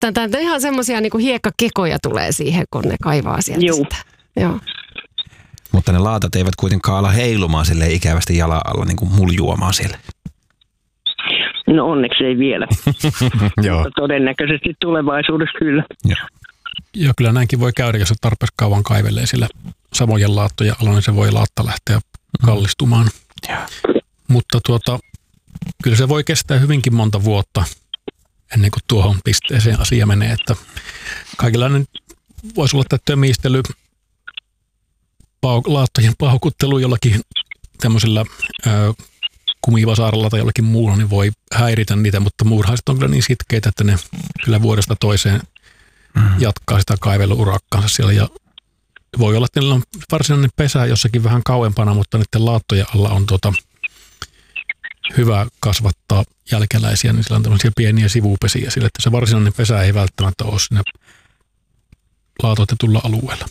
Tämä ihan semmoisia niin kuin hiekkakekoja tulee siihen, kun ne kaivaa sieltä sitä. Joo. Mutta ne laatat eivät kuitenkaan ala heilumaan silleen ikävästi jalan alla, niin kuin muljuamaan siellä. No onneksi ei vielä. Mutta todennäköisesti tulevaisuudessa kyllä. Joo, kyllä näinkin voi käydä, jos se tarpeeksi kauan kaivelee sillä samojen laattojen alla, niin se voi laatta lähteä kallistumaan. Mutta kyllä se voi kestää hyvinkin monta vuotta ennen kuin tuohon pisteeseen asia menee. Että kaikenlainen voisi olla tämä tömistely, laattojen paukuttelu jollakin tämmöisellä kumivasaaralla tai jollakin muulla, niin voi häiritä niitä, mutta muurahaiset on kyllä niin sitkeitä, että ne kyllä vuodesta toiseen jatkaa sitä kaiveluurakkaansa siellä. Ja voi olla, että niillä on varsinainen pesä jossakin vähän kauempana, mutta niiden laattojen alla on hyvä kasvattaa jälkeläisiä, niin sillä on tämmöisiä pieniä sivupesiä sille, että se varsinainen pesä ei välttämättä ole siinä laatoitetulla alueella.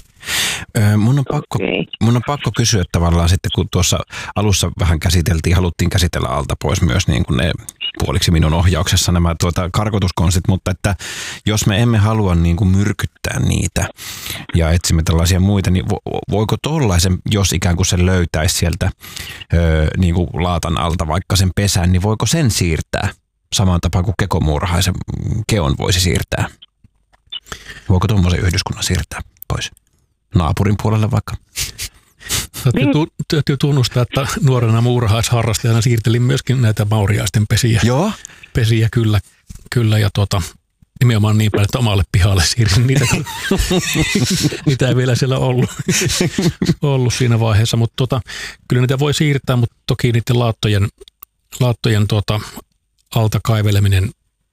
Mun on pakko kysyä tavallaan sitten, kun tuossa alussa vähän haluttiin käsitellä alta pois myös niin kuin ne puoliksi minun ohjauksessa nämä karkotuskonstit, mutta että jos me emme halua niin kuin myrkyttää niitä ja etsimme tällaisia muita, niin voiko tollaisen, jos ikään kuin se löytäisi sieltä niin kuin laatan alta vaikka sen pesän, niin voiko sen siirtää samaan tapaan kuin kekomuurahaisen keon voisi siirtää? Voiko tuommoisen yhdyskunnan siirtää pois? Naapurin puolelle vaikka. Täytyy tunnustaa, että nuorena muurahaisharrastajana siirtelin myöskin näitä mauriaisten pesiä. Joo? Pesiä kyllä ja nimenomaan niin paljon, että omalle pihalle siirsin niitä. Niitä ei vielä siellä ollut siinä vaiheessa, mutta kyllä niitä voi siirtää, mutta toki niiden laattojen alta kaiveleminen,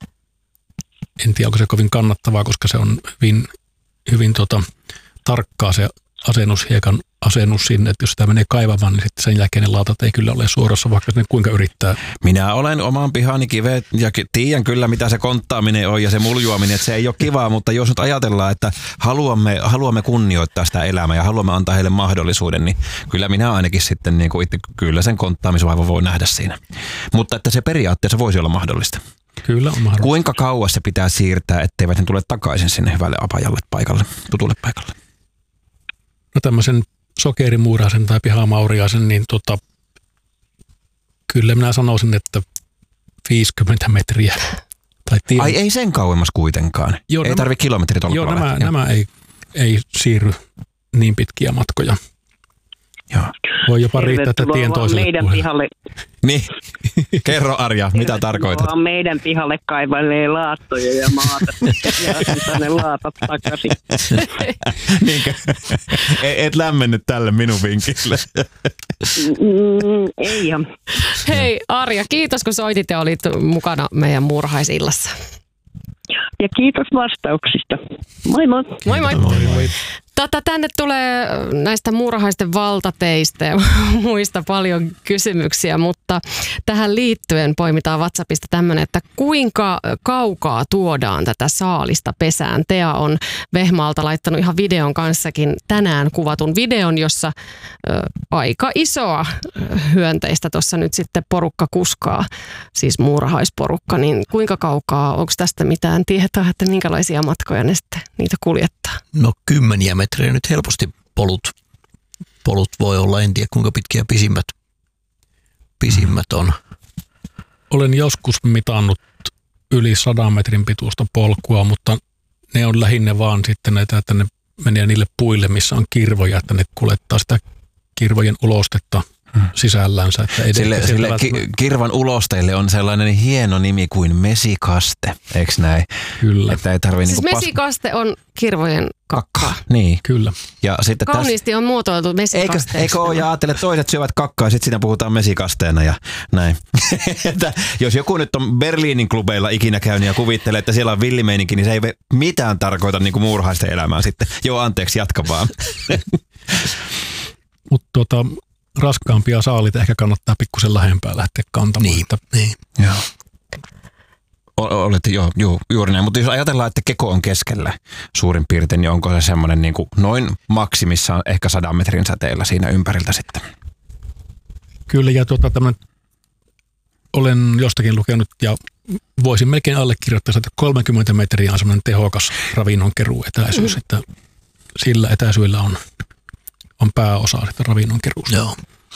en tiedä onko se kovin kannattavaa, koska se on hyvin tarkkaa se asennushiekan asennus sinne, että jos sitä menee kaivamaan, niin sitten sen jälkeen ne laatat ei kyllä ole suorassa, vaikka ne kuinka yrittää. Minä olen oman pihani kivet ja tiedän kyllä, mitä se konttaaminen on ja se muljuaminen, että se ei ole kivaa, mutta jos nyt ajatellaan, että haluamme kunnioittaa sitä elämää ja haluamme antaa heille mahdollisuuden, niin kyllä minä ainakin sitten niin kuin itse kyllä sen konttaamisvaivan voi nähdä siinä. Mutta että se periaatteessa voisi olla mahdollista. Kyllä on mahdollista. Kuinka kauas se pitää siirtää, etteivät ne tule takaisin sinne hyvälle apajalle paikalle, tutulle paikalle? No tämmöisen sokerimuuraisen tai pihamauriaisen, niin kyllä minä sanoisin, että 50 metriä. Ai ei sen kauemmas kuitenkaan. Joo, ei tarvitse kilometritolkulla lähteä. Nämä ei siirry niin pitkiä matkoja. Joo. Voi jopa riittää, että tien toiselle meidän pihalle. Niin, kerro Arja, mitä tarkoitat? Vaan meidän pihalle kaivalee laattoja ja maata ja asentaa ne laatat takaisin. Niinkö? Et lämmennyt tälle minun vinkille. Ei ihan. Hei Arja, kiitos kun soitit ja olit mukana meidän muurahaisillassa. Ja kiitos vastauksista. Moi moi. Moi moi. Moi, moi. Tänne tulee näistä muurahaisten valtateistä ja muista paljon kysymyksiä, mutta tähän liittyen poimitaan WhatsAppista tämmöinen, että kuinka kaukaa tuodaan tätä saalista pesään. Tea on Vehmaalta laittanut ihan videon kanssakin tänään kuvatun videon, jossa aika isoa hyönteistä tuossa nyt sitten porukka kuskaa, siis muurahaisporukka, niin kuinka kaukaa, onko tästä mitään tietoa, että minkälaisia matkoja ne sitten niitä kuljettaa? No 10 metriä nyt helposti polut voi olla, en tiedä kuinka pitkiä pisimmät on. Olen joskus mitannut yli 100 metrin pituista polkua, mutta ne on lähinnä vaan sitten näitä, että ne menee niille puille, missä on kirvoja, että ne kuljettaa sitä kirvojen ulostetta sisällänsä. Että sille kirvan ulosteille on sellainen hieno nimi kuin mesikaste, eikö näin? Kyllä. Että ei tarvitse siis mesikaste on kirvojen kakkaa. Niin. Kyllä. Ja sitten kauniisti on muotoiltu mesikasteeksi. Eikö ole, ja ajattele, että toiset syövät kakkaa ja sitten siinä puhutaan mesikasteena ja näin. Että jos joku nyt on Berliinin klubeilla ikinä käynyt ja kuvittelee, että siellä on villimeininki, niin se ei mitään tarkoita niin kuin muurahaisten elämää sitten. Joo, anteeksi, jatka vaan. Mutta raskaampia saalita ehkä kannattaa pikkusen lähempää lähteä kantamaan. Niin. Joo. Olette juuri näin, mutta jos ajatellaan, että keko on keskellä suurin piirtein, niin onko se semmoinen niin kuin noin maksimissaan ehkä 100 metrin säteellä siinä ympäriltä sitten? Kyllä, ja olen jostakin lukenut ja voisin melkein allekirjoittaa, että 30 metriä on semmoinen tehokas ravinnonkeruu etäisyys, että sillä etäisyydellä on pääosa sitä ravinnonkeruusta. Joo.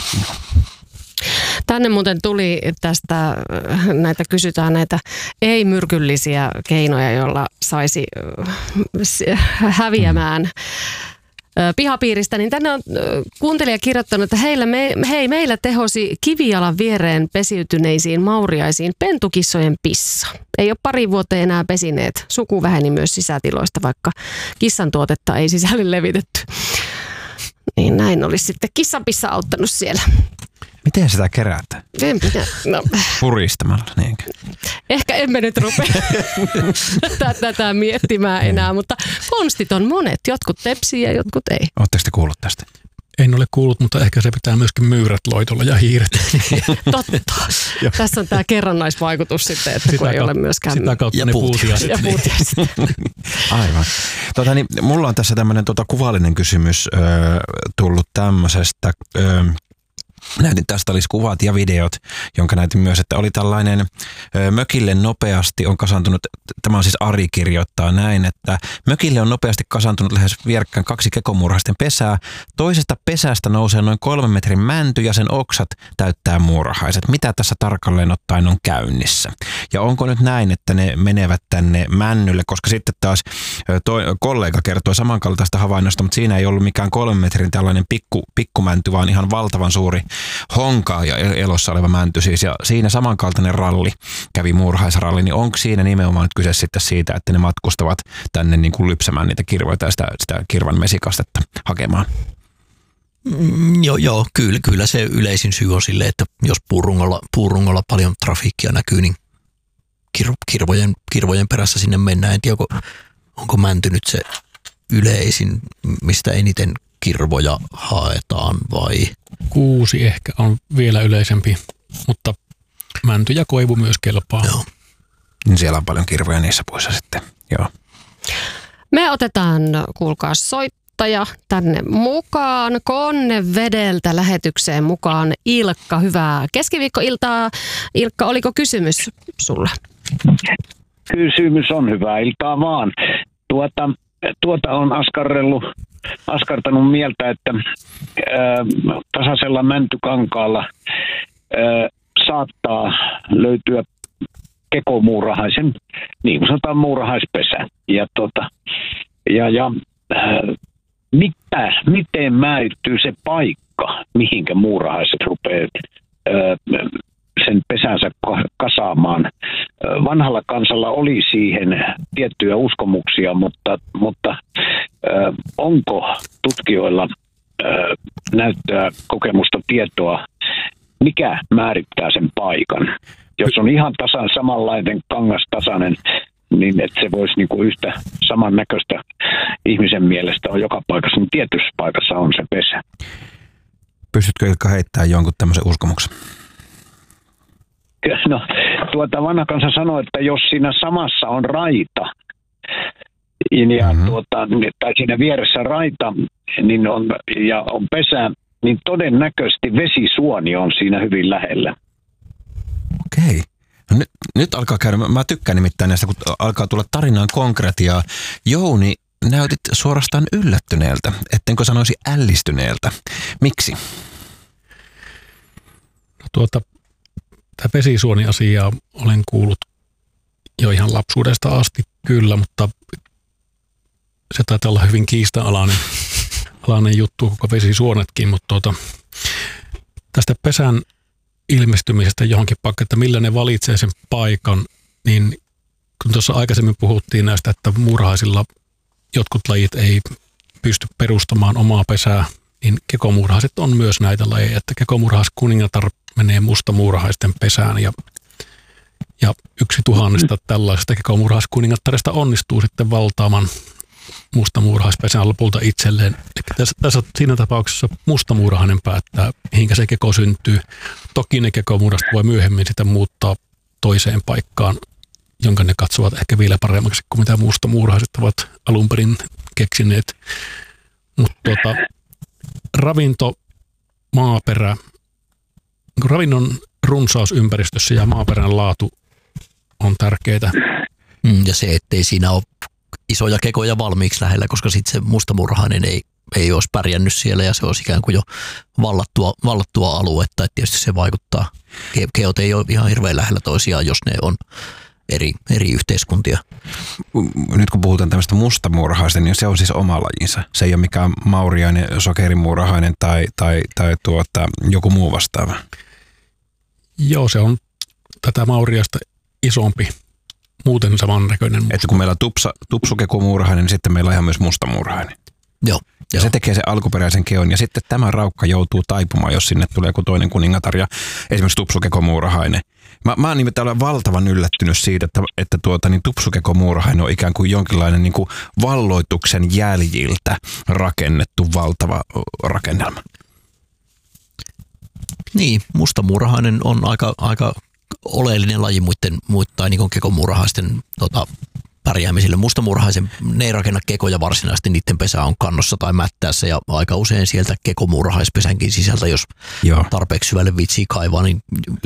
Tänne muuten tuli tästä, kysytään näitä ei-myrkyllisiä keinoja, joilla saisi häviämään pihapiiristä, niin tänne on kuuntelija kirjoittanut, että meillä tehosi kivijalan viereen pesiytyneisiin mauriaisiin pentukissojen pissa. Ei ole pari vuotta enää pesineet. Suku väheni myös sisätiloista, vaikka kissan tuotetta ei sisälle levitetty. Niin näin olisi sitten kissanpissa auttanut siellä. Miten sitä kerätään? Puristamalla, niinkö? Ehkä emme nyt rupea tätä miettimään enää, mutta konstit on monet. Jotkut tepsii ja jotkut ei. Oletteko te kuullut tästä? En ole kuullut, mutta ehkä se pitää myöskin myyrät loitolla ja hiiret. Totta. Tässä on tämä kerrannaisvaikutus sitten, että kun ei ole myöskään... Sitä kautta ja ne puutiaiset. Aivan. Niin, mulla on tässä tämmöinen kuvallinen kysymys tullut tämmöisestä... Näytin, tästä olisi kuvat ja videot, jonka näytin myös, että oli tällainen mökille nopeasti on kasantunut, tämä on siis Ari kirjoittaa näin, että mökille on nopeasti kasantunut lähes vierekkäin 2 kekomuurahaisten pesää. Toisesta pesästä nousee noin 3 metrin mänty ja sen oksat täyttää muurahaiset. Mitä tässä tarkalleen ottaen on käynnissä? Ja onko nyt näin, että ne menevät tänne männylle, koska sitten taas kollega kertoi samankaltaista havainnosta, mutta siinä ei ollut mikään 3 metrin tällainen pikkumänty, vaan ihan valtavan suuri honkaa ja elossa oleva mänty siis, ja siinä samankaltainen ralli kävi muurahaisralli, niin onko siinä nimenomaan nyt kyse sitten siitä, että ne matkustavat tänne niin kuin lypsämään niitä kirvoita ja sitä kirvan mesikastetta hakemaan? Joo, kyllä se yleisin syy on sille, että jos puurungolla paljon trafiikkia näkyy, niin kirvojen perässä sinne mennään. En tiedä, onko mänty nyt se yleisin, mistä eniten kirvoja haetaan vai? Kuusi ehkä on vielä yleisempi, mutta mänty ja koivu myös kelpaa. Joo. Niin siellä on paljon kirvoja niissä puissa sitten, joo. Me otetaan, kuulkaa, soittaja tänne mukaan. Konnevedeltä lähetykseen mukaan Ilkka. Hyvää keskiviikkoiltaa. Ilkka, oliko kysymys sulla? Kysymys on hyvää iltaa vaan. Tuota on askartanut mieltä, että tasaisella mäntykankaalla saattaa löytyä kekomuurahaisen, niin kuin sanotaan, muurahaispesä. Miten määrittyy se paikka, mihinkä muurahaiset rupeaa sen pesänsä kasaamaan? Vanhalla kansalla oli siihen tiettyjä uskomuksia, mutta onko tutkijoilla näyttöä, kokemusta, tietoa, mikä määrittää sen paikan? Jos on ihan samanlainen kangastasainen, niin että se voisi niinku yhtä samannäköistä ihmisen mielestä on joka paikassa, niin tietyssä paikassa on se pesä. Pystytkö Ilkka heittämään jonkun tämmöisen uskomuksen? No, vanha kansa sanoi, että jos siinä samassa on raita, tai siinä vieressä raita niin on pesä, niin todennäköisesti vesisuoni on siinä hyvin lähellä. Okei. No nyt alkaa käydä. Mä tykkään nimittäin näistä, kun alkaa tulla tarinaan konkretiaa. Jouni, näytit suorastaan yllättyneeltä, ettenkö sanoisi ällistyneeltä. Miksi? Tämä vesisuoni-asiaa olen kuullut jo ihan lapsuudesta asti kyllä, mutta se taitaa olla hyvin kiista-alainen juttu, koko vesisuonetkin, mutta tästä pesän ilmestymisestä johonkin paikkaan, että millä ne valitsee sen paikan, niin kun tuossa aikaisemmin puhuttiin näistä, että muurahaisilla jotkut lajit ei pysty perustamaan omaa pesää, niin kekomuurahaiset on myös näitä lajeja, että kekomuurahaiskuningatar menee mustamuurahaisten pesään ja 1,000 tällaisesta kekomuurahaiskuningattaresta onnistuu sitten valtaamaan mustamuurahaispesän lopulta itselleen. Eli tässä siinä tapauksessa mustamuurahainen päättää, mihinkä se keko syntyy. Toki ne kekomuurahaiset voi myöhemmin sitä muuttaa toiseen paikkaan, jonka ne katsovat ehkä vielä paremmaksi kuin mitä mustamuurahaiset ovat alun perin keksineet. Mutta ravinto, maaperä, ravinnon runsaus ympäristössä ja maaperän laatu on tärkeää. Ja se, ettei siinä ole isoja kekoja valmiiksi lähellä, koska sitten se mustamurhainen ei olisi pärjännyt siellä ja se olisi ikään kuin jo vallattua aluetta. Et tietysti se vaikuttaa. Keot ei ole ihan hirveän lähellä toisiaan, jos ne on eri yhteiskuntia. Nyt kun puhutaan tämmöistä mustamurhaista, niin se on siis oma lajinsa. Se ei ole mikään mauriainen, sokerimuurahainen tai joku muu vastaava. Joo, se on tätä mauriasta isompi, muuten samannäköinen. Että kun meillä on tupsukekumuurahainen, niin sitten meillä on ihan myös mustamuurahainen. Joo. Ja se tekee sen alkuperäisen keon, ja sitten tämä raukka joutuu taipumaan, jos sinne tulee joku toinen kuningatar ja esimerkiksi tupsukekomuurahainen. Mä oon nimittäin valtavan yllättynyt siitä, että tupsukekomuurahainen on ikään kuin jonkinlainen niin kuin valloituksen jäljiltä rakennettu valtava rakennelma. Niin, mustamuurahainen on aika oleellinen laji muiden niin kuin kekomuurahaisten pärjäämisille. Mustamuurahaisen, ne ei rakenna kekoja varsinaisesti, niiden pesä on kannossa tai mättäässä ja aika usein sieltä kekomuurahaispesänkin sisältä, jos tarpeeksi syvälle viitsii kaivaa, niin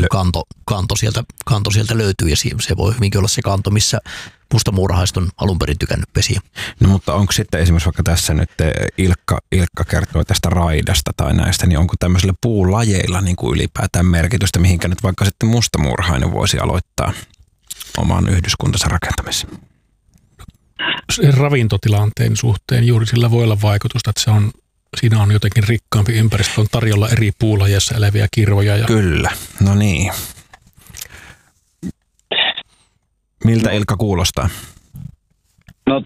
kanto sieltä löytyy ja se voi hyvinkin olla se kanto, missä mustamuurahaiset on alun perin tykännyt pesiä. No mutta onko sitten esimerkiksi vaikka tässä nyt Ilkka kertoo tästä raidasta tai näistä, niin onko tämmöisillä puulajeilla niin kuin ylipäätään merkitystä, mihinkä nyt vaikka sitten mustamuurahainen voisi aloittaa oman yhdyskuntansa rakentamisen? Sen ravintotilanteen suhteen juuri sillä voi olla vaikutusta, että siinä on jotenkin rikkaampi ympäristö, on tarjolla eri puulajeissa eläviä kirvoja. Kyllä, no niin. Miltä Ilkka kuulostaa? No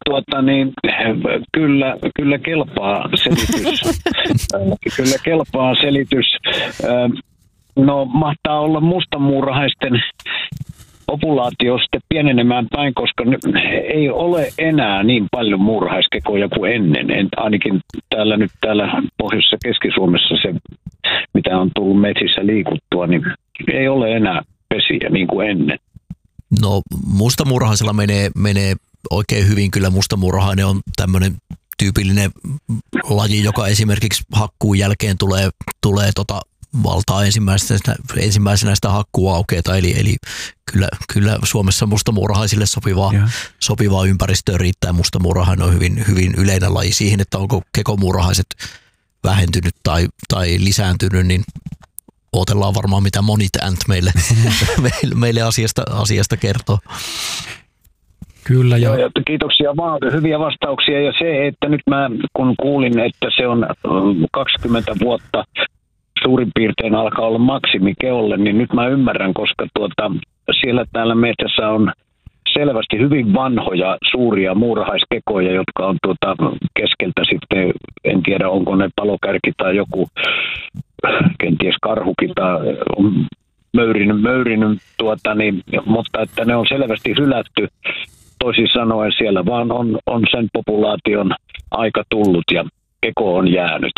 kyllä kelpaa selitys. Kyllä kelpaa selitys. No mahtaa olla mustamuurahaisten populaatio sitten pienenemään päin, koska ei ole enää niin paljon muurahaiskekoja kuin ennen. Ainakin täällä Pohjoisessa Keski-Suomessa se, mitä on tullut metsissä liikuttua, niin ei ole enää pesiä niin kuin ennen. No mustamuurahaisella menee oikein hyvin. Kyllä mustamuurahainen on tämmöinen tyypillinen laji, joka esimerkiksi hakkuun jälkeen tulee valtaa ensimmäisenä sitä hakkuuaukeita, eli kyllä Suomessa mustamuurahaisille sopivaa ympäristöä riittää. Mustamuurahainen on hyvin yleinen laji. Siihen, että onko kekomuurahaiset vähentynyt tai lisääntynyt, niin odotellaan varmaan mitä Monit Ant meille asiasta kertoo. Kyllä. Ja kiitoksia vaan, hyviä vastauksia. Ja se, että nyt mä kun kuulin, että se on 20 vuotta suurin piirtein alkaa olla maksimikeolle, niin nyt mä ymmärrän, koska siellä täällä metsässä on selvästi hyvin vanhoja suuria muurahaiskekoja, jotka on keskeltä sitten, en tiedä onko ne palokärki tai joku kenties karhukin tai möyrinyt mutta että ne on selvästi hylätty. Toisin sanoen siellä vaan on sen populaation aika tullut ja keko on jäänyt.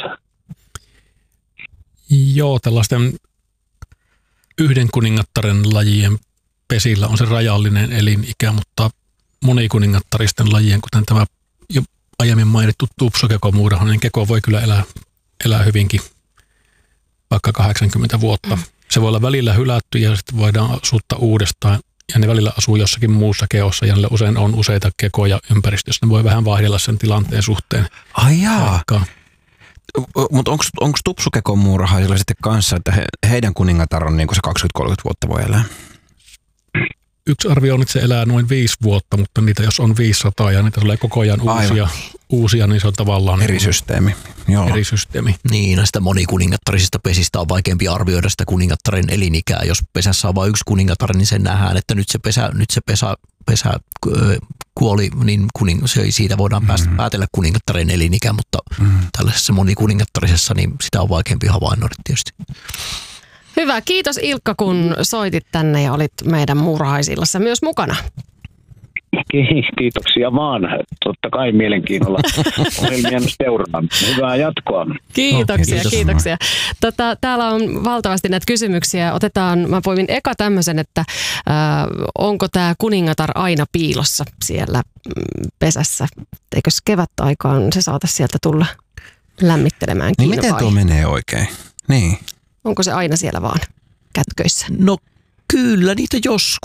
Joo, tällaisten yhden kuningattaren lajien pesillä on se rajallinen elinikä, mutta monikuningattaristen lajien, kuten tämä jo aiemmin mainittu tupsukekomuurahainen keko, voi kyllä elää hyvinkin vaikka 80 vuotta. Se voi olla välillä hylätty ja sitten voidaan asuttaa uudestaan ja ne välillä asuu jossakin muussa keossa ja usein on useita kekoja ympäristössä. Ne voi vähän vaihdella sen tilanteen suhteen. Ai jaa. Mutta onko tupsukekomuurahaisilla sitten kanssa, että heidän kuningatar on niin kuin se 20-30 vuotta voi elää? Yksi arvio on, että se elää noin 5 vuotta, mutta niitä jos on 500 ja niitä tulee koko ajan uusia, niin se on tavallaan eri systeemi. Joo. Eri systeemi. Niin, näistä monikuningattarisista pesistä on vaikeampi arvioida sitä kuningattaren elinikää. Jos pesässä on vain yksi kuningatar, niin sen nähdään, että nyt se pesä kuoli, niin siitä voidaan päätellä kuningattaren elinikä, mutta tällaisessa monikuningattarisessa niin sitä on vaikeampi havainnoida tietysti. Hyvä, kiitos Ilkka, kun soitit tänne ja olit meidän muurahaisillassa myös mukana. Kiitoksia vaan. Totta kai mielenkiinnolla ohjelmien seuraan. Hyvää jatkoa. Kiitoksia. Täällä on valtavasti näitä kysymyksiä. Mä poimin eka tämmöisen, että onko tämä kuningatar aina piilossa siellä pesässä? Eikös kevätaikaan se saata sieltä tulla lämmittelemään niin miten tuo menee oikein? Niin. Onko se aina siellä vaan kätköissä? No kyllä niitä joskus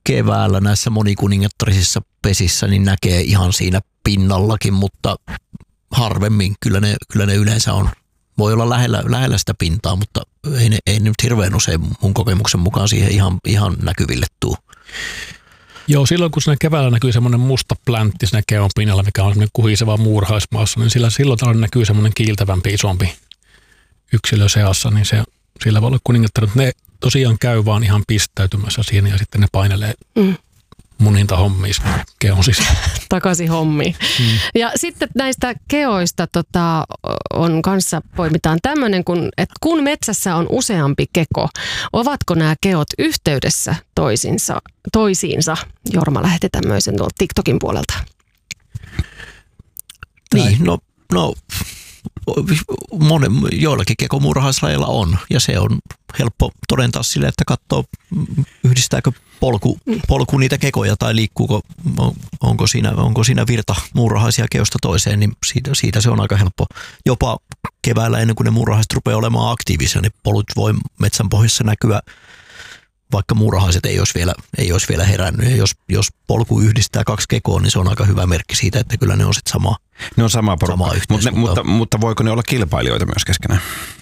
keväällä näissä monikuningattarisissa pesissä niin näkee ihan siinä pinnallakin, mutta harvemmin. Kyllä ne yleensä on. Voi olla lähellä sitä pintaa, mutta ei nyt hirveän usein mun kokemuksen mukaan siihen ihan näkyville tuu. Joo, silloin kun siinä keväällä näkyy semmoinen musta pläntti siinä keon pinnalla, mikä on semmoinen kuhiseva muurahaismaassa, niin silloin näkyy semmoinen kiiltävämpi, isompi yksilö seassa, niin sillä voi olla kuningattaret. Ne tosiaan käy vaan ihan pistäytymässä siinä ja sitten ne painelee muninta hommiin keon sisään. Takaisin hommiin. Ja sitten näistä keoista on kanssa poimitaan tämmöinen, että kun metsässä on useampi keko, ovatko nämä keot yhteydessä toisiinsa? Jorma lähetti tämmöisen tuolta TikTokin puolelta. Niin, no joillakin kekomuurahaislajeilla on, ja se on helppo todentaa sille, että katsoo, yhdistääkö polku niitä kekoja tai liikkuuko, onko siinä virta muurahaisia keosta toiseen, niin siitä se on aika helppo. Jopa keväällä ennen kuin ne muurahaiset rupeaa olemaan aktiivisia, niin polut voi metsän pohjassa näkyä, vaikka muurahaiset ei olisi vielä herännyt. Ja jos polku yhdistää 2 kekoa, niin se on aika hyvä merkki siitä, että kyllä ne on sitten samaa. Ne on sama porukka, mutta voiko ne olla kilpailijoita myös keskenään?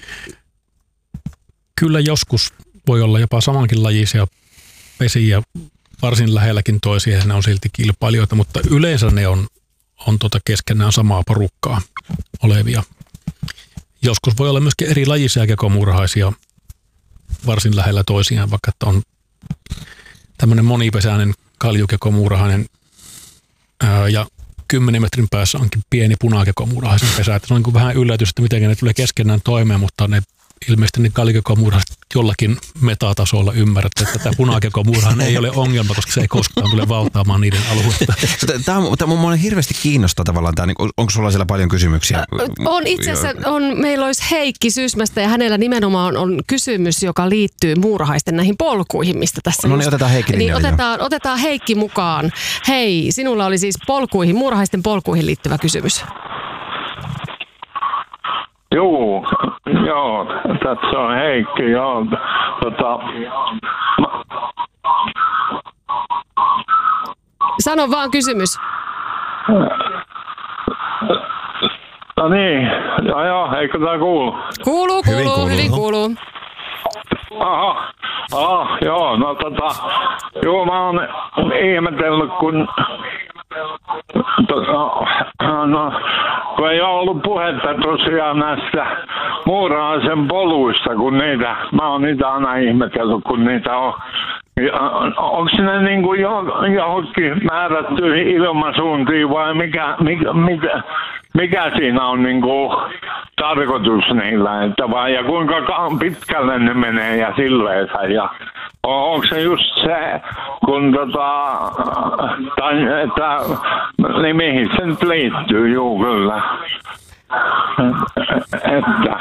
Kyllä joskus voi olla jopa samankin lajisia pesiä varsin lähelläkin toisia, ja ne on silti kilpailijoita, mutta yleensä ne on keskenään samaa porukkaa olevia. Joskus voi olla myöskin eri lajisia kekomuurahaisia varsin lähellä toisiaan, vaikka että on tämmöinen monipesäinen kaljukekomuurahainen ja 10 metrin päässä onkin pieni punakekomuurahaisen pesä. Että se on niin kuin vähän yllätys, että miten ne tulee keskenään toimeen, mutta ne ilmeisesti ne kaljukekomuurahaiset jollakin metatasolla ymmärrätte, että tämä punakekomuurahan ei ole ongelma, koska se ei koskaan tule valtaamaan niiden aluetta. Tämä on hirveästi kiinnostaa tavallaan. Onko sulla siellä paljon kysymyksiä? On itse asiassa, meillä olisi Heikki Sysmästä ja hänellä nimenomaan on kysymys, joka liittyy muurahaisten näihin polkuihin, mistä tässä no niin, otetaan Heikki niin otetaan Heikki mukaan. Hei, sinulla oli siis muurahaisten polkuihin liittyvä kysymys. Joo, tässä on Heikki, joo. Sano vaan kysymys. No niin, joo, eikö tämä kuulu? Kuuluu, hyvin kuuluu. Joo, joo, mä oon ihmetellyt, kun ei ole ollut puhetta tosiaan näistä muurahaisen poluista, kun mä oon niitä aina ihmetellyt, kun niitä on. Onko ne niin kuin johonkin määrättyihin ilmasuuntiin vai mikä siinä on niin kuin tarkoitus niillä, että vai ja kuinka pitkälle ne menee ja silleensä ja onko se just se, kun tai että niin mihin se nyt liittyy, juu kyllä, että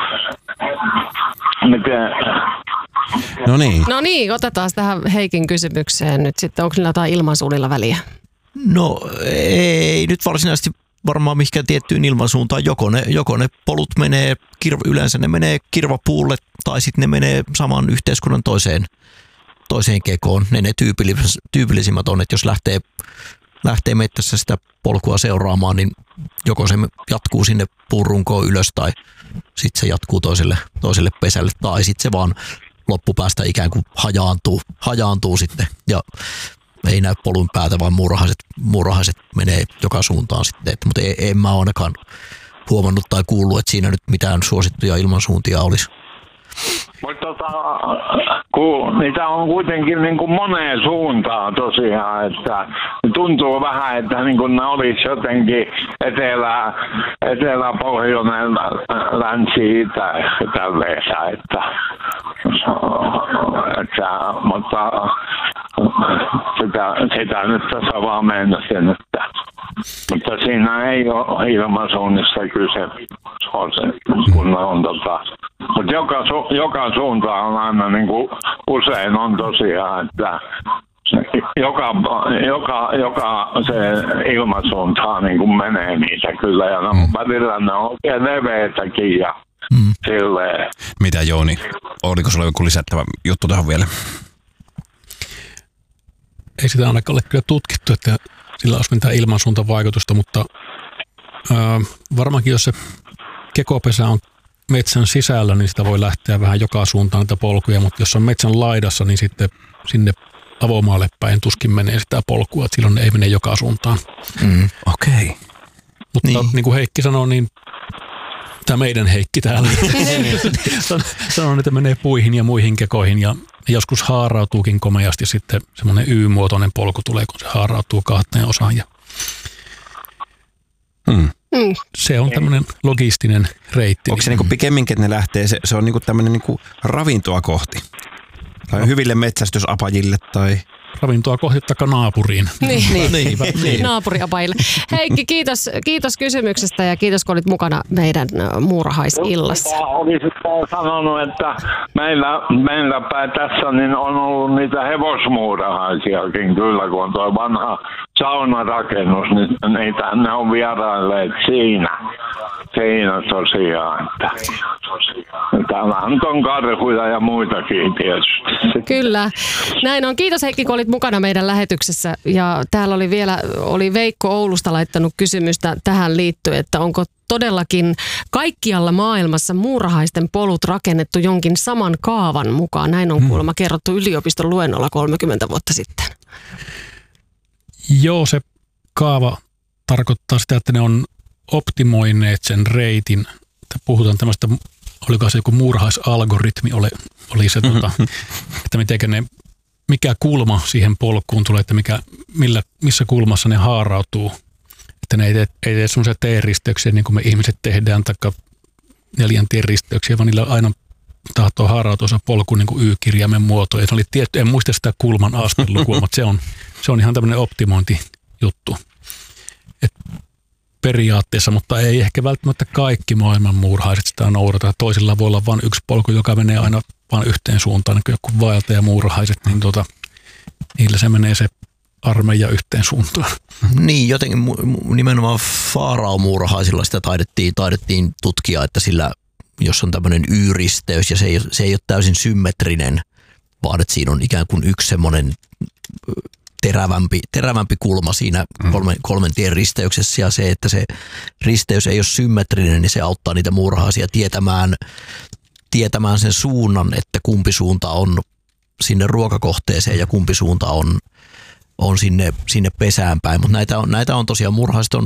miten. No niin, otetaan tähän Heikin kysymykseen nyt sitten. Onko niillä jotain ilmansuunnilla väliä? No ei nyt varsinaisesti varmaan mihinkään tiettyyn ilmansuuntaan. Joko ne polut menee, yleensä ne menee kirvapuulle tai sitten ne menee saman yhteiskunnan toiseen kekoon. Ne tyypillisimmät on, että jos lähtee mettässä sitä polkua seuraamaan, niin joko se jatkuu sinne puurunkoon ylös tai sitten se jatkuu toiselle pesälle tai sitten se vaan loppupäästä ikään kuin hajaantuu sitten ja ei näy polun päätä, vaan muurahaiset menee joka suuntaan sitten. Mutta en mä ainakaan huomannut tai kuullut, että siinä nyt mitään suosittuja ilmansuuntia olisi. Mutta kun niitä on kuitenkin niin kuin moneen suuntaan tosiaan, että tuntuu vähän, että niin kuin ne olisi jotenkin etelä, pohjoinen, länsi, itä, tälleensä, mutta sitä nyt tässä vaan mennäsin, mutta siinä ei ole ilmansuunnista kyse, kun on mutta joka suunta on aina niin kuin usein on tosiaan, että joka se ilmasuuntaa niin kuin menee niitä kyllä ja välillä ne on oikein leveitäkin ja silleen. Mitä Jouni, oliko sulla joku lisättävä juttu tähän vielä? ei sitä ainakaan ole kyllä tutkittu, että sillä olisi mitään ilmansuuntavaikutusta, mutta varmaankin jos se kekopesä on metsän sisällä, niin sitä voi lähteä vähän joka suuntaan niitä polkuja, mutta jos on metsän laidassa, niin sitten sinne avomaalle päin tuskin menee sitä polkua, että silloin ei mene joka suuntaan. Okei. Mutta niin kuin Heikki sanoi, niin tämä meidän Heikki täällä sanoo, että menee puihin ja muihin kekoihin ja joskus haarautuukin komeasti sitten semmoinen Y-muotoinen polku tulee, kun se haarautuu kahteen osaan. Ja se on tämmöinen logistinen reitti. Onko se niinku pikemminkin, että ne lähtee, se on niinku tämmöinen niinku ravintoa kohti? Tai hyville metsästysapajille tai... Ravintoa kohti taikka naapuriin. Niin. Naapuriapajille. Heikki, kiitos kysymyksestä ja kiitos, kun olit mukana meidän muurahaisillassa. Olisin sanonut, että meillä päin tässä niin on ollut niitä hevosmuurahaisiakin kyllä, kun on tuo vanha saunarakennus, niin ne on vierailleet siinä tosiaan. Täällähän on karhuja ja muitakin tietysti. Kyllä. Näin on. Kiitos Heikki, kun olit mukana meidän lähetyksessä. Ja täällä oli Veikko Oulusta laittanut kysymystä tähän liittyen, että onko todellakin kaikkialla maailmassa muurahaisten polut rakennettu jonkin saman kaavan mukaan. Näin on kuulemma kerrottu yliopiston luennolla 30 vuotta sitten. Joo, se kaava tarkoittaa sitä, että ne on optimoineet sen reitin. Puhutaan tämmöistä, oliko se joku muurahaisalgoritmi, oli se, että mikä kulma siihen polkuun tulee, että missä kulmassa ne haarautuu. Että ne ei tee semmoisia T-risteyksiä niin kuin me ihmiset tehdään, taikka 4 tien risteyksiä, vaan niillä aina tahtoo haarautua se polku niin kuin Y-kirjaimen muoto. Ja se oli tietty, en muista sitä kulman astelukua, mutta se on ihan tämmöinen optimointijuttu. Periaatteessa, mutta ei ehkä välttämättä kaikki maailman muurahaiset sitä noudata. Toisilla voi olla vain yksi polku, joka menee aina vain yhteen suuntaan, niin kuin joku vaelta ja muurahaiset, niin niillä se menee se armeija yhteen suuntaan. Niin, jotenkin nimenomaan faarao-muurahaisilla sitä taidettiin tutkia, että sillä, jos on tämmöinen Y-risteys ja se ei ole täysin symmetrinen, vaan että siinä on ikään kuin yksi semmoinen terävämpi kulma siinä 3 tien risteyksessä, ja se, että se risteys ei ole symmetrinen, niin se auttaa niitä muurahaisia tietämään sen suunnan, että kumpi suunta on sinne ruokakohteeseen ja kumpi suunta on sinne pesään päin. Mutta näitä on tosiaan, muurahaiset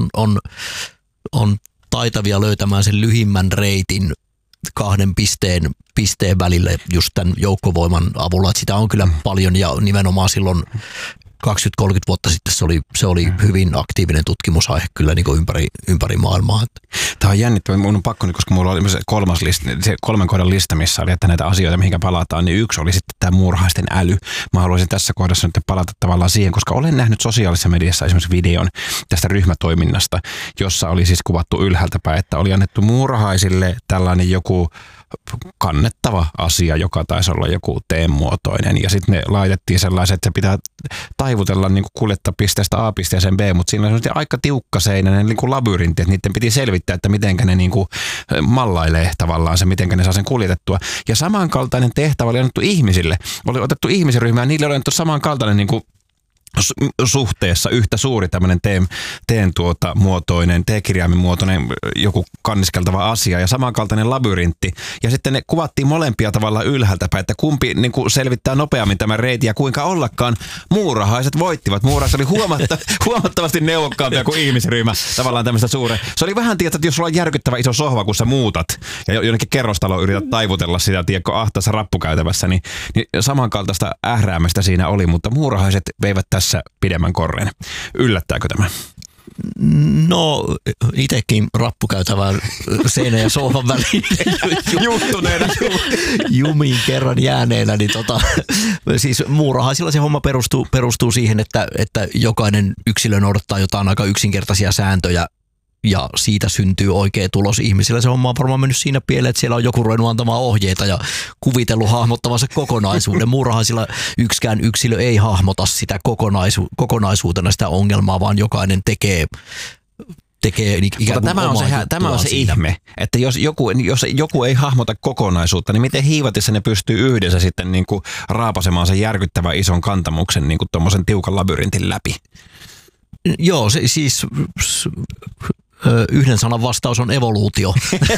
on taitavia löytämään sen lyhimmän reitin 2 pisteen välillä just tämän joukkovoiman avulla. Että sitä on kyllä paljon, ja nimenomaan silloin 20-30 vuotta sitten se oli hyvin aktiivinen tutkimusaihe kyllä niin kuin ympäri maailmaa. Tämä on jännittävää. Minun on pakko, koska minulla oli se 3 kohdan lista, missä oli, että näitä asioita, mihinkä palataan, niin yksi oli sitten tämä muurahaisten äly. Mä haluaisin tässä kohdassa nyt palata tavallaan siihen, koska olen nähnyt sosiaalisessa mediassa esimerkiksi videon tästä ryhmätoiminnasta, jossa oli siis kuvattu ylhäältä päin, että oli annettu muurahaisille tällainen joku kannettava asia, joka taisi olla joku T-muotoinen, ja sitten ne laitettiin sellaiset, että se pitää taivutella niin kuin kuljettaa pisteestä A pisteeseen B, mutta siinä on aika tiukkaseinäinen niin kuin labyrintti, että niiden piti selvittää, että mitenkä ne niin kuin mallailee tavallaan se, mitenkä ne saa sen kuljetettua. Ja samankaltainen tehtävä oli annettu ihmisille. Oli otettu ihmisryhmää, niille oli annettu samankaltainen niin kuin suhteessa yhtä suuri tämmöinen muotoinen, T-kirjaimen muotoinen joku kanniskeltava asia ja samankaltainen labyrintti. Ja sitten ne kuvattiin molempia tavallaan ylhäältä päin, että kumpi niin kuin selvittää nopeammin tämän reitin ja kuinka ollakaan muurahaiset voittivat. Muurahaiset oli huomattavasti neuvokkaampia kuin ihmisryhmä tavallaan tämmöistä suuren. Se oli vähän, että jos sulla on järkyttävä iso sohva, kun sä muutat ja jonnekin kerrostaloon yrität taivutella sitä, tiedätkö, ahtaassa rappukäytävässä, niin samankaltaista ähräämistä siinä oli, mutta muurahaiset veivät tässä pidemmän korren. Yllättääkö tämä? No, itsekin rappukäytävään seinän ja sohvan väliin jumiin kerran jääneenä, niin siis muurahaisilla se homma perustuu siihen, että jokainen yksilö noudattaa jotain aika yksinkertaisia sääntöjä, ja siitä syntyy oikea tulos ihmisillä. Se homma on varmaan mennyt siinä pieleen, että siellä on joku ruvennut antamaan ohjeita ja kuvitellut hahmottavansa kokonaisuuden. Muurahaisilla yksikään yksilö ei hahmota sitä kokonaisuutena sitä ongelmaa, vaan jokainen tekee tekee ikään kuin tämä on se ihme, että jos joku ei hahmota kokonaisuutta, niin miten hiivatissa ne pystyy yhdessä sitten niin kuin raapasemaan sen järkyttävän ison kantamuksen niin kuin tuommoisen tiukan labyrintin läpi? Joo, siis yhden sanan vastaus on evoluutio.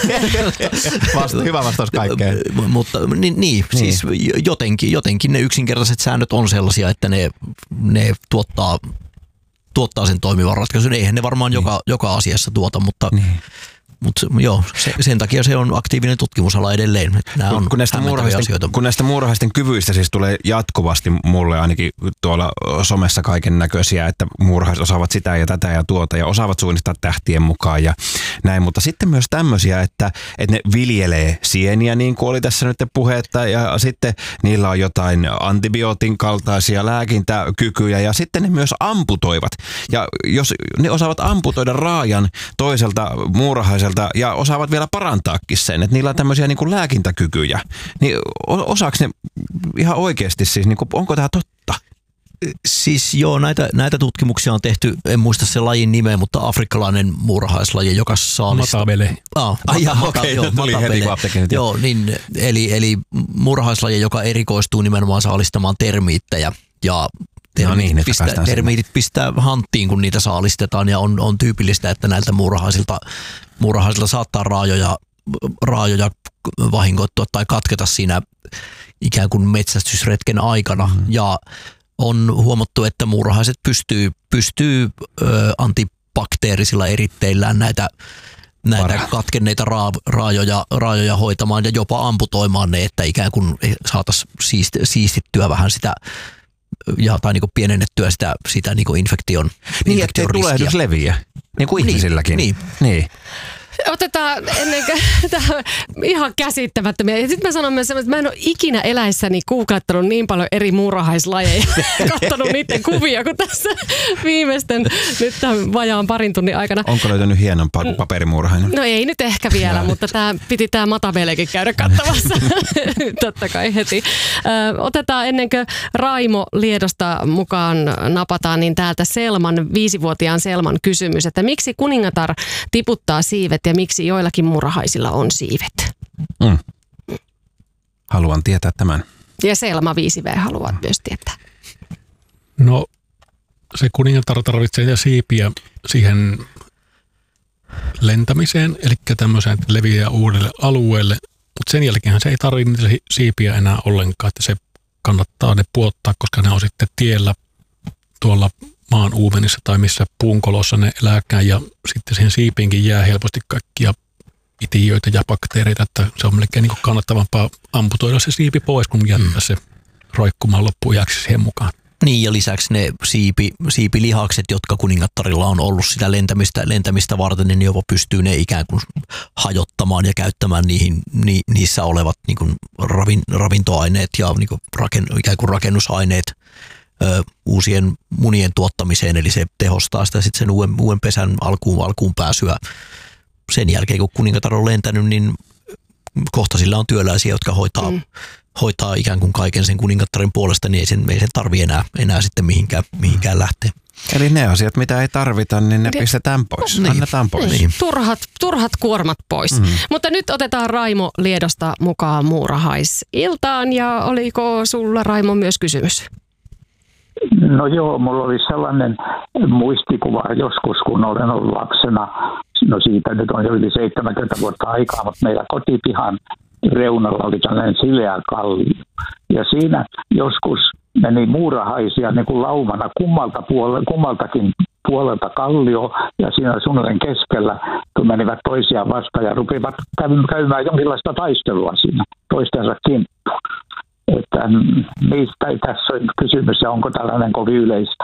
Hyvä vastaus kaikkeen. Mutta niin, siis jotenkin ne yksinkertaiset säännöt on sellaisia, että ne tuottaa sen toimivan ratkaisun. Eihän ne varmaan joka asiassa tuota, mutta joo, sen takia se on aktiivinen tutkimusala edelleen. Nämä on kun näistä muurahaisten kyvyistä siis tulee jatkuvasti mulle ainakin tuolla somessa kaiken näköisiä, että muurahaiset osaavat sitä ja tätä ja tuota ja osaavat suunnistaa tähtien mukaan ja näin. Mutta sitten myös tämmöisiä, että ne viljelee sieniä, niin kuin oli tässä nyt puhetta, ja sitten niillä on jotain antibiootin kaltaisia lääkintäkykyjä ja sitten ne myös amputoivat. Ja jos ne osaavat amputoida raajan toiselta muurahaiselta ja osaavat vielä parantaakin sen, että niillä on tämmöisiä niin kuin lääkintäkykyjä. Niin osaako ne ihan oikeasti siis, niin kuin, onko tämä totta? Siis joo, näitä tutkimuksia on tehty, en muista se lajin nimeä, mutta afrikkalainen muurahaislaji, joka saalistaa. Matabele. Joo, niin, eli muurahaislaji, joka erikoistuu nimenomaan saalistamaan termiittejä ja termiitit pistää hanttiin, kun niitä saalistetaan, ja on tyypillistä, että näiltä muurahaisilta saattaa raajoja vahingoittua tai katketa siinä ikään kuin metsästysretken aikana. Ja on huomattu, että muurahaiset pystyy antibakteerisilla eritteillään näitä katkenneita raajoja hoitamaan ja jopa amputoimaan ne, että ikään kuin saataisiin siistittyä vähän sitä tai niin kuin pienennettyä sitä niin kuin infektion niin, ettei tulehdus leviä, niin kuin ihmisilläkin. Niin. Otetaan ennen kuin ihan käsittämättömiä. Ja sitten mä sanon myös että mä en ole ikinä eläissäni googlettanut niin paljon eri muurahaislajeja ja katsonut niiden kuvia kuin tässä viimeisten nyt tämän vajaan parin tunnin aikana. Onko löytänyt hienompaa kuin paperimuurahainen? No ei nyt ehkä vielä, mutta piti tämä Matabelekin käydä katsomassa. Totta kai heti. Otetaan ennen kuin Raimo Liedosta mukaan napataan, niin täältä 5-vuotiaan Selman kysymys, että miksi kuningatar tiputtaa siivet ja miksi joillakin muurahaisilla on siivet? Haluan tietää tämän. Ja Selma 5V haluaa myös tietää. No, se kuningatar tarvitsee siipiä siihen lentämiseen, eli tämmöiseen, että leviää uudelle alueelle, mutta sen jälkeen se ei tarvitse niitä siipiä enää ollenkaan, että se kannattaa ne puottaa, koska ne on sitten tiellä tuolla maan uumenissa tai missä puunkolossa ne elääkään, ja sitten siihen siipiinkin jää helposti kaikkia itiöitä ja bakteereita, että se on melkein niin kuin kannattavampaa amputoida se siipi pois, kun jättää se roikkumaan loppuiäksi siihen mukaan. Niin, ja lisäksi ne siipilihakset, jotka kuningattarilla on ollut sitä lentämistä varten, niin jopa pystyy ne ikään kuin hajottamaan ja käyttämään niissä olevat niin kuin ravintoaineet ja niin kuin ikään kuin rakennusaineet uusien munien tuottamiseen, eli se tehostaa sitä sitten sen uuden pesän alkuun pääsyä. Sen jälkeen, kun kuningatar on lentänyt, niin kohta sillä on työläisiä, jotka hoitaa ikään kuin kaiken sen kuningattarin puolesta, niin ei sen tarvitse enää sitten mihinkään lähteä. Eli ne asiat, mitä ei tarvita, niin ne pistetään pois, annetaan pois. Niin. Turhat kuormat pois. Mutta nyt otetaan Raimo Liedosta mukaan muurahaisiltaan, ja oliko sulla, Raimo, myös kysymys? No joo, mulla oli sellainen muistikuva joskus, kun olen ollut lapsena. No siitä nyt on jo yli 70 vuotta aikaa, mutta meillä kotipihan reunalla oli tällainen sileä kallio. Ja siinä joskus meni muurahaisia niin kuin laumana kummaltakin puolelta kallio, ja siinä suunnilleen keskellä, kun menivät toisiaan vastaan ja rupivat käymään jonkinlaista taistelua siinä toistensa kimppuun. Että mistä ei tässä ole kysymys ja onko tällainen kovin yleistä?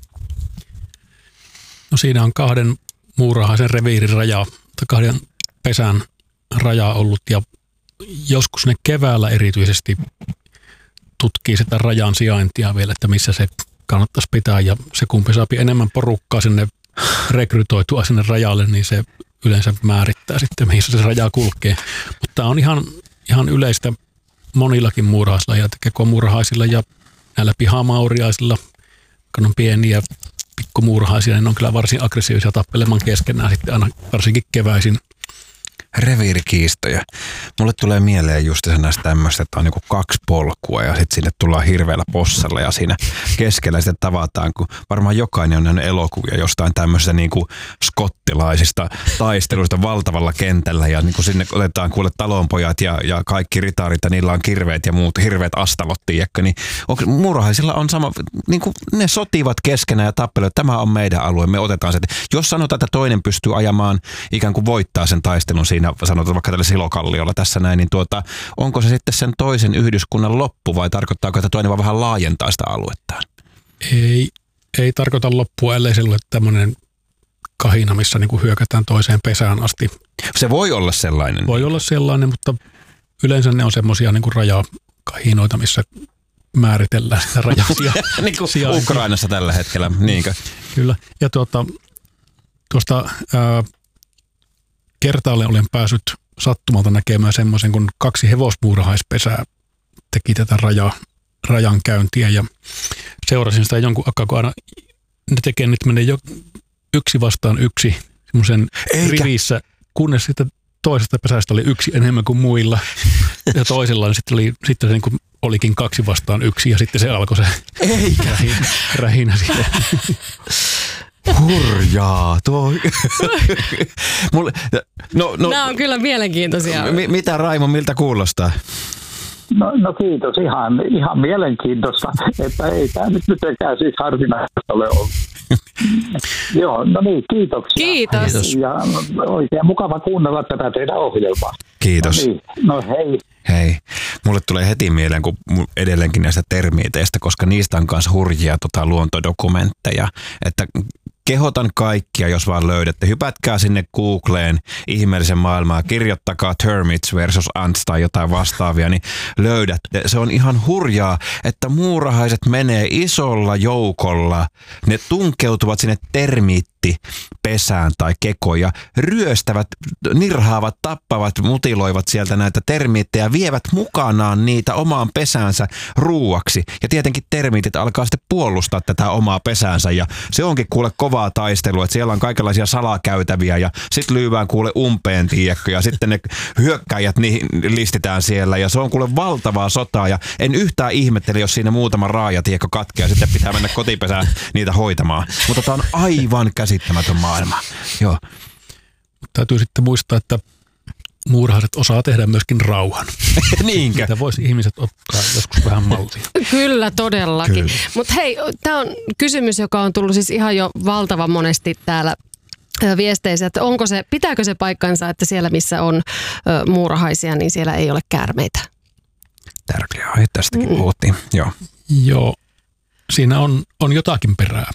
No siinä on 2 muurahaisen reviirin raja, tai 2 pesän raja ollut, ja joskus ne keväällä erityisesti tutkii sitä rajan sijaintia vielä, että missä se kannattaisi pitää, ja se kumpi saapi enemmän porukkaa sinne rekrytoitua sinne rajalle, niin se yleensä määrittää sitten, missä se raja kulkee. Mutta tämä on ihan yleistä monillakin muurahaislajilla, muurahaisilla ja näillä pihamauriaisilla, kun on pikkumuurahaisia, niin ne on kyllä varsin aggressiivisia tappelemaan keskenään sitten aina varsinkin keväisin. Reviirikiistoja. Mulle tulee mieleen just näistä tämmöistä, että on niinku 2 polkua ja sitten sinne tullaan hirveällä possalla ja siinä keskellä sitten tavataan, kun varmaan jokainen on nähnyt elokuvia jostain tämmöisestä niinku skottilaisista taisteluista valtavalla kentällä ja niinku sinne otetaan kuule talonpojat ja kaikki ritarit ja niillä on kirveet ja muut hirveät astalot, tiedätkö, niin muurahaisilla on sama, niinku ne sotivat keskenään ja tappelevat, tämä on meidän alue, me otetaan se. Jos sanotaan, että toinen pystyy ajamaan ikään kuin voittaa sen taistelun siinä, sanotaan vaikka tällä Silokalliolla tässä näin, niin onko se sitten sen toisen yhdyskunnan loppu vai tarkoittaako, että toinen vaan vähän laajentaa sitä aluettaan? Ei tarkoita loppua, ellei sillä ole tämmöinen kahina, missä niin kuin hyökätään toiseen pesään asti. Se voi olla sellainen. Voi olla sellainen, mutta yleensä ne on semmoisia niin kuin rajakahinoita, missä määritellään sitä rajasia. Niin kuin Ukrainassa tällä hetkellä, niinkö? Kyllä, ja tuosta kertaalle olen päässyt sattumalta näkemään semmoisen, kun 2 hevosmuurahaispesää teki tätä rajan käyntiä ja seurasin sitä jonkun aikaa, kun aina ne tekee, nyt menee jo 1 vastaan 1 semmoisen rivissä, kunnes sitten toisesta pesästä oli 1 enemmän kuin muilla ja toisella niin sitten se niin kuin olikin 2 vastaan 1 ja sitten se alkoi se rähinä siihen. Hurjaa, Nämä on kyllä mielenkiintoisia. Mitä Raimo, miltä kuulostaa? No kiitos, ihan mielenkiintoista, että ei tämä nyt mitenkään siis harvinaista ole ollut. Joo, no niin, kiitoksia. Kiitos. Ja oikein mukava kuunnella tätä teidän ohjelmaa. Kiitos. No hei. Hei. Mulle tulee heti mieleen, kun edelleenkin näistä termiiteistä, koska niistä on myös hurjia luontodokumentteja, että kehotan kaikkia, jos vaan löydätte. Hypätkää sinne Googleen ihmeellisen maailmaa, kirjoittakaa termites versus ants tai jotain vastaavia, niin löydätte. Se on ihan hurjaa, että muurahaiset menee isolla joukolla. Ne tunkeutuvat sinne termiittipesään tai kekoon ja ryöstävät, nirhaavat, tappavat, mutiloivat sieltä näitä termiittejä, vievät mukanaan niitä omaan pesäänsä ruuaksi. Ja tietenkin termiitit alkaa sitten puolustaa tätä omaa pesäänsä ja se onkin kuule kovaa taistelua, että siellä on kaikenlaisia salakäytäviä ja sitten lyövään kuule umpeen, tiedätkö, ja sitten ne hyökkäjät listitään siellä ja se on kuule valtavaa sotaa ja en yhtään ihmettele, jos siinä muutama raaja, tiedätkö, katkeaa ja sitten pitää mennä kotipesään niitä hoitamaan. Mutta tämä on aivan käsittämätön maailma. Joo. Täytyy sitten muistaa, että muurahaiset osaa tehdä myöskin rauhan. Niinkö? Mitä voisi ihmiset ottaa joskus vähän mallia. Kyllä, todellakin. Mutta hei, tämä on kysymys, joka on tullut siis ihan jo valtavan monesti täällä viesteissä, että pitääkö se paikkansa, että siellä missä on muurahaisia, niin siellä ei ole käärmeitä? Tärkeää aihe, tästäkin puhuttiin. Joo, siinä on jotakin perää.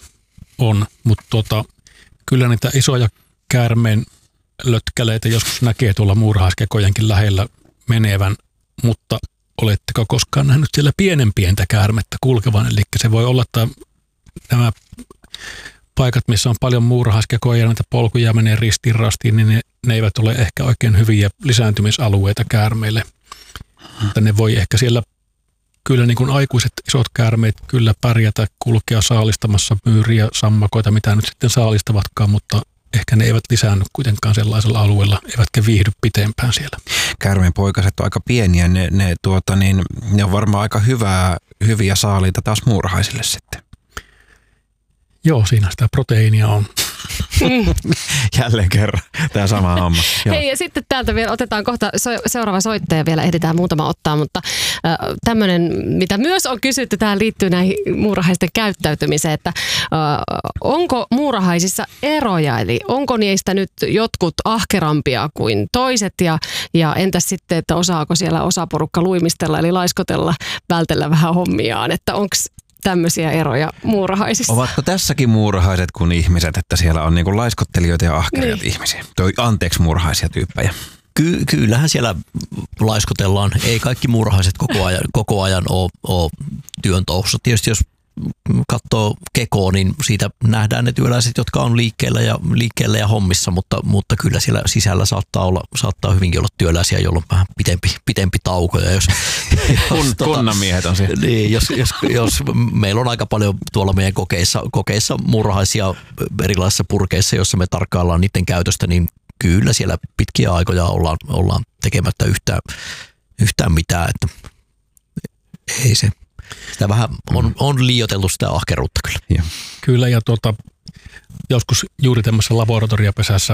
Mutta kyllä niitä isoja käärmeen lötkäleitä joskus näkee tuolla muurahaiskekojenkin lähellä menevän, mutta oletteko koskaan nähnyt siellä pienenpientä käärmettä kulkevan? Eli se voi olla, että nämä paikat, missä on paljon muurahaiskekoja ja näitä polkuja menee ristiin rastiin, niin ne eivät ole ehkä oikein hyviä lisääntymisalueita käärmeille. Mutta ne voi ehkä siellä kyllä niin kuin aikuiset isot käärmeet kyllä pärjätä, kulkea saalistamassa myyriä, sammakoita, mitä nyt sitten saalistavatkaan, mutta ehkä ne eivät lisäänny kuitenkaan sellaisella alueella, eivätkä viihdy pitempään siellä. Käärmeen poikaset on aika pieniä, ne on varmaan aika hyviä saaliita taas muurahaisille sitten. Joo, siinä sitä proteiinia on. Jälleen kerran tämä sama homma. Hei, ja sitten täältä vielä otetaan kohta seuraava soittaja, vielä ehditään muutama ottaa, mutta tämmöinen, mitä myös on kysytty, tähän liittyy näihin muurahaisten käyttäytymiseen, että onko muurahaisissa eroja, eli onko niistä nyt jotkut ahkerampia kuin toiset, ja entäs sitten, että osaako siellä osaporukka luimistella, eli laiskotella, vältellä vähän hommiaan, että onko tämmöisiä eroja muurahaisissa? Ovatko tässäkin muurahaiset kuin ihmiset, että siellä on niinku laiskottelijoita ja ahkeria ihmisiä? Anteeksi, muurahaisia tyyppejä. Kyllähän siellä laiskotellaan. Ei kaikki muurahaiset koko ajan ole työn touhussa. Tietysti jos katsoo kekoa, niin siitä nähdään ne työläiset, jotka on liikkeellä ja hommissa, mutta kyllä siellä sisällä saattaa hyvinkin olla työläisiä, joilla on vähän pitempi tauko. Ja kunnanmiehet on siellä. Niin, jos meillä on aika paljon tuolla meidän kokeissa muurahaisia erilaisissa purkeissa, joissa me tarkkaillaan niiden käytöstä, niin kyllä siellä pitkiä aikoja ollaan tekemättä yhtään mitään, että ei se. Sitä vähän on liioiteltu sitä ahkeruutta kyllä. Kyllä, ja joskus juuri tämmöisessä laboratoriopesässä